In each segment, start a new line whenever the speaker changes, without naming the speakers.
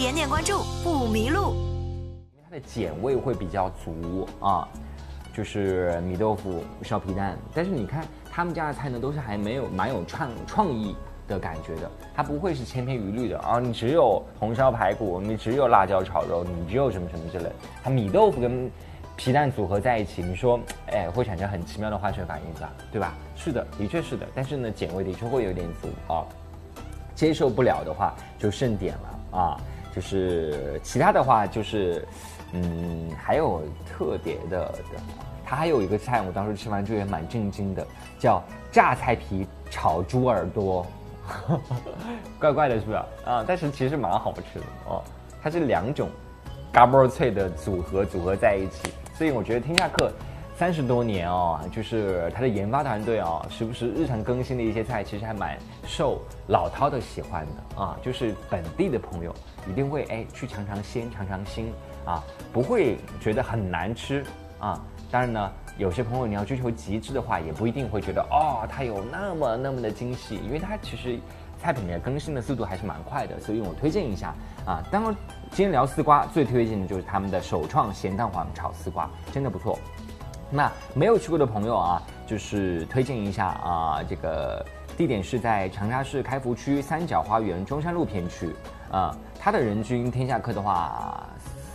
点点关注不迷路。
它的碱味会比较足啊，就是米豆腐、烧皮蛋。但是你看他们家的菜呢，都是还蛮有创意的感觉的，它不会是千篇一律的啊。你只有红烧排骨，你只有辣椒炒肉，你只有什么什么之类。它米豆腐跟皮蛋组合在一起，你说，哎，会产生很奇妙的化学反应吧，对吧？是的，的确是的。但是呢，碱味的确会有点足啊。接受不了的话就慎点了啊。就是其他的话就是，还有特别的，它还有一个菜，我当时吃完就也蛮震惊的，叫榨菜皮炒猪耳朵，怪怪的是不是啊？但是其实蛮好吃的哦。它是2种嘎嘣脆的组合在一起，所以我觉得天下客30多年哦，就是它的研发团队哦，时不时日常更新的一些菜，其实还蛮受老饕的喜欢的啊。就是本地的朋友一定会去尝尝鲜，尝尝新啊，不会觉得很难吃啊。当然呢，有些朋友你要追求极致的话，也不一定会觉得哦，它有那么的精细，因为它其实菜品的更新的速度还是蛮快的，所以我推荐一下啊。当然，今天聊丝瓜，最推荐的就是他们的首创咸蛋黄炒丝瓜，真的不错。那没有去过的朋友啊，就是推荐一下啊，这个地点是在长沙市开福区三角花园中山路片区啊。它的人均天下客的话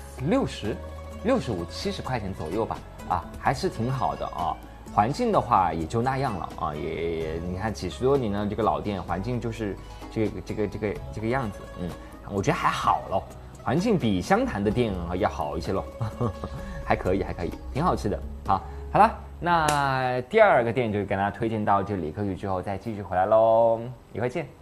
，65、70块钱左右吧，啊，还是挺好的啊。环境的话也就那样了啊，也你看几十多年的这个老店，环境就是这个样子，我觉得还好咯，环境比湘潭的店要好一些咯，还可以，挺好吃的。好了，那第2个店就给大家推荐到这里，歌曲之后再继续回来咯，一会见。